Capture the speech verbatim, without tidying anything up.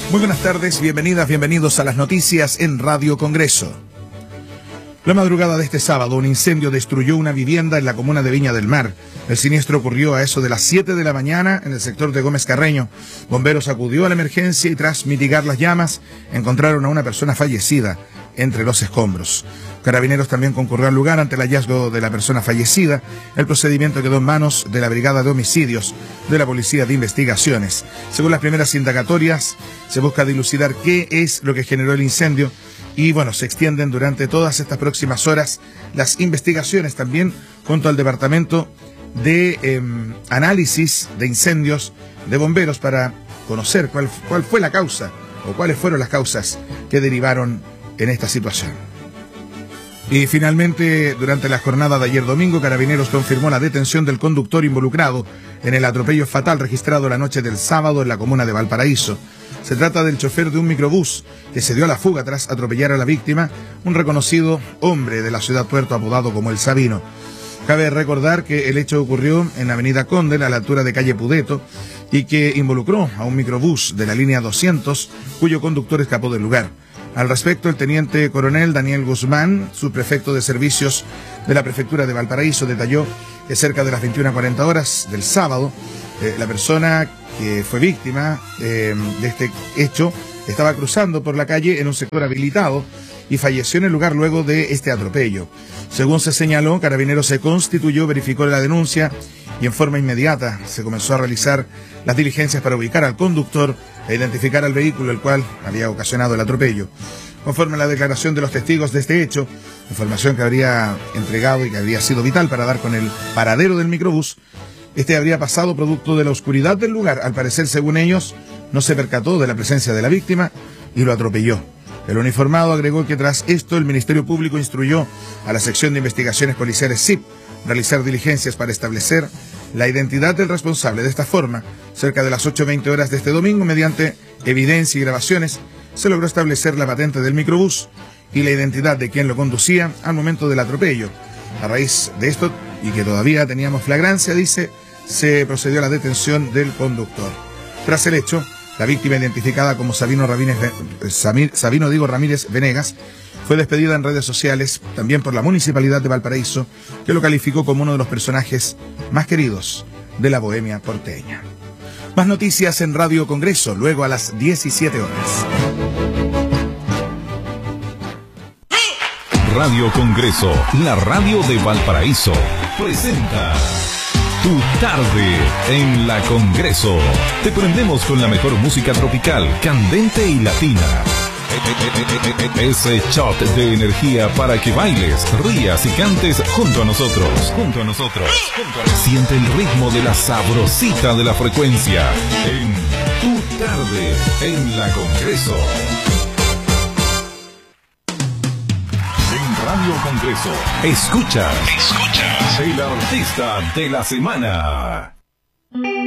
Muy buenas tardes, bienvenidas, bienvenidos a las noticias en Radio Congreso. La madrugada de este sábado, un incendio destruyó una vivienda en la comuna de Viña del Mar. El siniestro ocurrió a eso de las siete de la mañana en el sector de Gómez Carreño. Bomberos acudió a la emergencia y tras mitigar las llamas, encontraron a una persona fallecida entre los escombros. Carabineros también concurrió al lugar ante el hallazgo de la persona fallecida. El procedimiento quedó en manos de la Brigada de Homicidios de la Policía de Investigaciones. Según las primeras indagatorias, se busca dilucidar qué es lo que generó el incendio y, bueno, se extienden durante todas estas próximas horas las investigaciones también junto al Departamento de eh, Análisis de Incendios de Bomberos para conocer cuál, cuál fue la causa o cuáles fueron las causas que derivaron en esta situación. Y finalmente, durante la jornada de ayer domingo, Carabineros confirmó la detención del conductor involucrado en el atropello fatal registrado la noche del sábado en la comuna de Valparaíso. Se trata del chofer de un microbús que se dio a la fuga tras atropellar a la víctima, un reconocido hombre de la ciudad Puerto apodado como El Sabino. Cabe recordar que el hecho ocurrió en Avenida Condel, a la altura de calle Pudeto, y que involucró a un microbús de la línea doscientos, cuyo conductor escapó del lugar. Al respecto, el teniente coronel Daniel Guzmán, subprefecto de servicios de la prefectura de Valparaíso, detalló que cerca de las veintiuna cuarenta horas del sábado, eh, la persona que fue víctima eh, de este hecho estaba cruzando por la calle en un sector habilitado y falleció en el lugar luego de este atropello. Según se señaló, Carabineros se constituyó, verificó la denuncia y en forma inmediata se comenzó a realizar las diligencias para ubicar al conductor e identificar al vehículo el cual había ocasionado el atropello. Conforme a la declaración de los testigos de este hecho, información que habría entregado y que habría sido vital para dar con el paradero del microbús, este habría pasado producto de la oscuridad del lugar. Al parecer, según ellos, no se percató de la presencia de la víctima y lo atropelló. El uniformado agregó que tras esto el Ministerio Público instruyó a la Sección de Investigaciones Policiales S I P realizar diligencias para establecer la identidad del responsable. De esta forma, cerca de las ocho veinte horas de este domingo, mediante evidencia y grabaciones, se logró establecer la patente del microbús y la identidad de quien lo conducía al momento del atropello. A raíz de esto, y que todavía teníamos flagrancia, dice, se procedió a la detención del conductor. Tras el hecho, la víctima, identificada como Sabino, Ramírez, Sabino digo, Ramírez Venegas, fue despedida en redes sociales, también por la Municipalidad de Valparaíso, que lo calificó como uno de los personajes más queridos de la bohemia porteña. Más noticias en Radio Congreso, luego a las diecisiete horas. Radio Congreso, la radio de Valparaíso, presenta Tu Tarde en la Congreso. Te prendemos con la mejor música tropical, candente y latina. Ese shot de energía para que bailes, rías y cantes junto a nosotros. Junto a nosotros. Siente el ritmo de la sabrosita de la frecuencia en Tu Tarde en la Congreso. En Radio Congreso, escuchas, escuchas el artista de la semana.